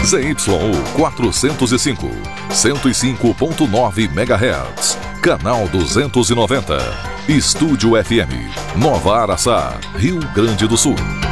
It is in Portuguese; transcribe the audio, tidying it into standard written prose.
ZYU 405, 105.9 MHz. Canal 290. Estúdio FM, Nova Araçá, Rio Grande do Sul.